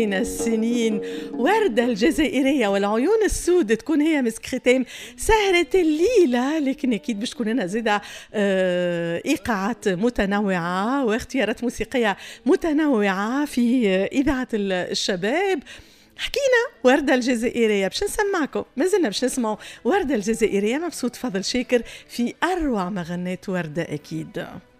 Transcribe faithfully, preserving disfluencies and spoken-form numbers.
بين السنين، وردة الجزائرية والعيون السود تكون هي مسك ختام سهرة الليلة. لكن أكيد باش تكون لنا زيادة إيقاعات متنوعة واختيارات موسيقية متنوعة في إذاعة الشباب. حكينا وردة الجزائرية، باش نسمعكم مازلنا باش نسمعوا وردة الجزائرية مبسوط فضل شاكر في أروع مغنات وردة أكيد.